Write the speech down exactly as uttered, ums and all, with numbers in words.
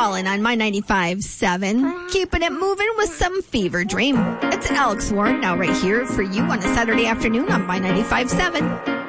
Colin on My ninety-five seven. Keeping it moving with some Fever Dream. It's Alex Warren now right here for you on a Saturday afternoon on My ninety-five seven.